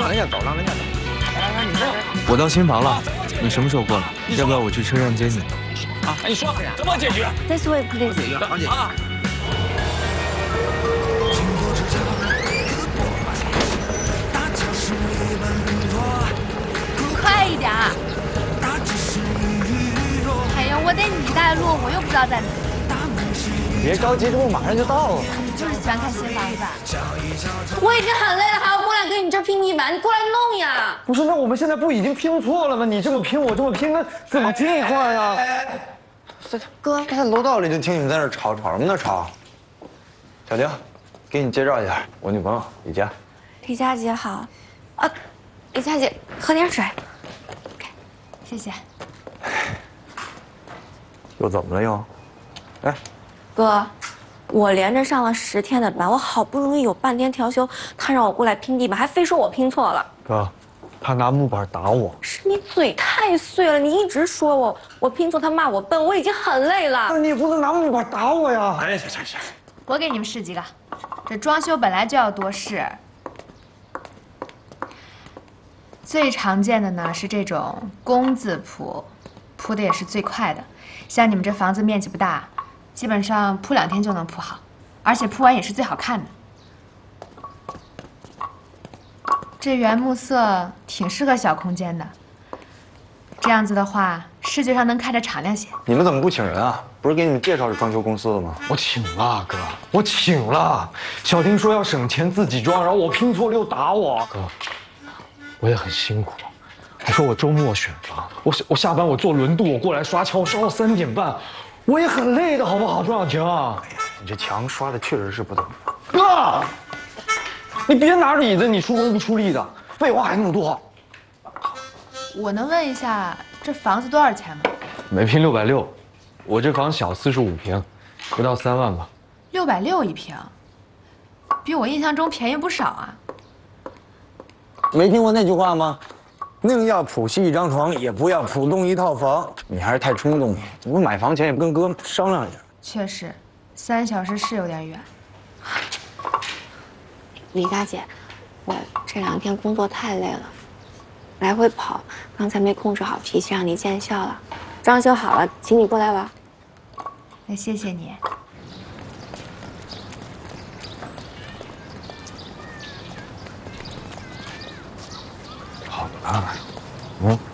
让人家走，让人家走。来，你说。 我到新房了，你什么时候过来？要不要我去车站接你？ 啊，你说怎么解决 ？This way, please。 解决，好解决。 快一点！哎呀，我得你带路，我又不知道在哪。 别着急，这不马上就到了吗？ 你就是喜欢看新房子。我已经很累了，还要过来跟你这拼地板，你过来弄呀！ 不是，那我们现在不已经拼错了吗？你这么拼，我这么拼，那怎么进化呀？ 哥， 在楼道里就听你们在那吵什么呢？吵！小丁，给你介绍一下，我女朋友李佳。 李佳姐好，啊，李佳姐喝点水。谢谢。 又怎么了又？哎， 哥，我连着上了10天的班，我好不容易有半天调休，他让我过来拼地板，还非说我拼错了。 哥，他拿木板打我。 是你嘴太碎了，你一直说我拼错，他骂我笨，我已经很累了。 那你也不能拿木板打我呀！ 哎，行。 我给你们试几个，这装修本来就要多试。最常见的呢是这种工字铺，铺的也是最快的。像你们这房子面积不大，基本上铺2天就能铺好，而且铺完也是最好看的。这原木色挺适合小空间的，这样子的话，视觉上能看着敞亮些。 你们怎么不请人啊？不是给你们介绍是装修公司的吗？ 我请了，哥，我请了。小丁说要省钱自己装，然后我拼错了又打我。哥，我也很辛苦。你说我周末选房，我下班我坐轮渡，我过来刷墙，我刷到3点半，我也很累的，好不好，庄小晴？哎呀， 你这墙刷的确实是不怎么样。 哥，你别拿着椅子，你出工不出力的，废话还那么多。 我能问一下，这房子多少钱吗？ 每平660，我这房小45平，不到3万吧。 660一平，比我印象中便宜不少啊。 没听过那句话吗？宁要浦西一张床，也不要浦东一套房。你还是太冲动了，我买房前也不跟哥商量一下。 确实，3小时是有点远。 李大姐，我这2天工作太累了，来回跑，刚才没控制好脾气，让你见笑了。装修好了，请你过来玩。 那谢谢你。 好了，嗯。